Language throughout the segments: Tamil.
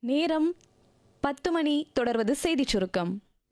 நேரம் 10 மணி. தொடர்வது செய்திச் சுருக்கம்.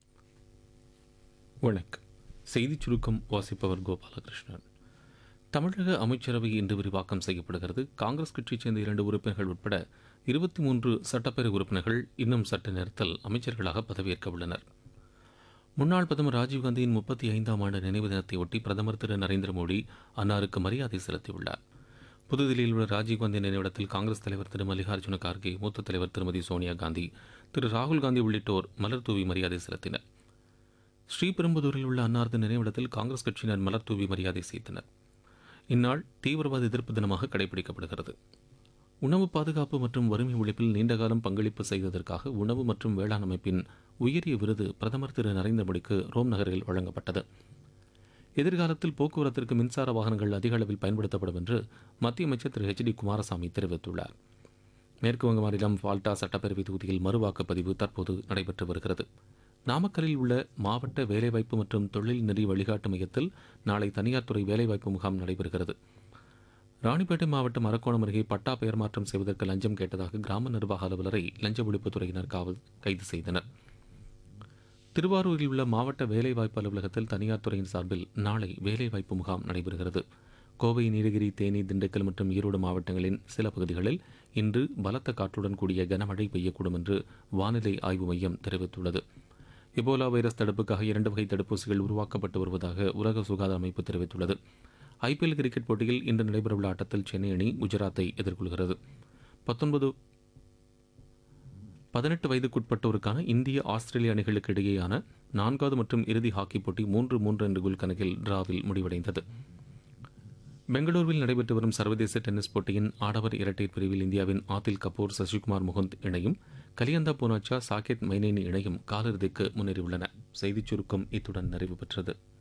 வணக்கம். செய்திச் சுருக்கம் வாசிப்பவர் கோபாலகிருஷ்ணன். தமிழக அமைச்சரவை இன்று விரிவாக்கம் செய்யப்படுகிறது. காங்கிரஸ் கட்சியைச் சேர்ந்த 2 உறுப்பினர்கள் உட்பட 23 சட்டப்பேரவை உறுப்பினர்கள் இன்னும் சற்று நேரத்தில் அமைச்சர்களாக பதவியேற்க உள்ளனர். முன்னாள் பிரதமர் ராஜீவ்காந்தியின் 35ஆம் ஆண்டு நினைவு தினத்தையொட்டி பிரதமர் திரு நரேந்திர மோடி அன்னாருக்கு மரியாதை செலுத்தியுள்ளார். புதுதில்லியில் உள்ள ராஜீவ்காந்தி நினைவிடத்தில் காங்கிரஸ் தலைவர் திரு மல்லிகார்ஜுன கார்கே, மூத்த தலைவர் திருமதி சோனியா காந்தி, திரு ராகுல் காந்தி உள்ளிட்டோர் மலர் தூவி மரியாதை செலுத்தினர். ஸ்ரீபெரும்புதூரில் உள்ள அன்னாரது நினைவிடத்தில் காங்கிரஸ் கட்சியினர் மலர் தூவி மரியாதை செய்தனர். இந்நாள் தீவிரவாத எதிர்ப்பு தினமாக கடைபிடிக்கப்படுகிறது. உணவு பாதுகாப்பு மற்றும் வறுமை ஒழிப்பில் நீண்டகாலம் பங்களிப்பு செய்ததற்காக உணவு மற்றும் வேளாண் அமைப்பின் உயரிய விருது பிரதமர் திரு நரேந்திர மோடிக்கு ரோம் நகரில் வழங்கப்பட்டது. எதிர்காலத்தில் போக்குவரத்திற்கு மின்சார வாகனங்கள் அதிக அளவில் பயன்படுத்தப்படும் என்று மத்திய அமைச்சர் திரு HD குமாரசாமி தெரிவித்துள்ளார். மேற்குவங்க மாநிலம் ஃபால்டா சட்டப்பேரவை தொகுதியில் மறுவாக்குப்பதிவு தற்போது நடைபெற்று வருகிறது. நாமக்கல்லில் உள்ள மாவட்ட வேலைவாய்ப்பு மற்றும் தொழில் நெறி வழிகாட்டு மையத்தில் நாளை தனியார் துறை வேலைவாய்ப்பு முகாம் நடைபெறுகிறது. ராணிப்பேட்டை மாவட்டம் அரக்கோணம் அருகே பட்டா பெயர் மாற்றம் செய்வதற்கு லஞ்சம் கேட்டதாக கிராம நிர்வாக அலுவலரை லஞ்ச ஒழிப்புத்துறையினர் கைது செய்தனர். திருவாரூரில் உள்ள மாவட்ட வேலைவாய்ப்பு அலுவலகத்தில் தனியார் துறையின் சார்பில் நாளை வேலைவாய்ப்பு முகாம் நடைபெறுகிறது. கோவை, நீலகிரி, தேனி, திண்டுக்கல் மற்றும் ஈரோடு மாவட்டங்களின் சில பகுதிகளில் இன்று பலத்த காற்றுடன் கூடிய கனமழை பெய்யக்கூடும் என்று வானிலை ஆய்வு மையம் தெரிவித்துள்ளது. எபோலா வைரஸ் தடுப்புக்காக 2 வகை தடுப்பூசிகள் உருவாக்கப்பட்டு வருவதாக உலக சுகாதார அமைப்பு தெரிவித்துள்ளது. IPL கிரிக்கெட் போட்டியில் இன்று நடைபெறவுள்ள ஆட்டத்தில் சென்னை அணி குஜராத்தை எதிர்கொள்கிறது. 18 வயதுக்குட்பட்டோருக்கான இந்திய ஆஸ்திரேலிய அணிகளுக்கு இடையேயான 4வது மற்றும் இறுதி ஹாக்கி போட்டி 3-3 என்ற கோல் கணக்கில் டிராவில் முடிவடைந்தது. பெங்களூருவில் நடைபெற்று வரும் சர்வதேச டென்னிஸ் போட்டியின் ஆடவர் இரட்டையர் பிரிவில் இந்தியாவின் ஆதில் கபூர், சசிகுமார் முகுந்த் இணையும், கலியந்தா பூனாச்சா, சாகேத் மைனேனி இணையும் காலிறுதிக்கு முன்னேறியுள்ளன. செய்திச் சுருக்கம் இத்துடன் நிறைவு பெற்றது.